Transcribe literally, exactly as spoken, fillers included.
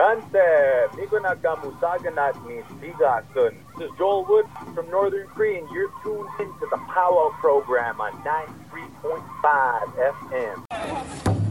Kante, Mikuna Kamusaganat ni Sigasun. This is Joel Wood from Northern Cree, and you're tuned into the Powwow program on ninety-three point five F M.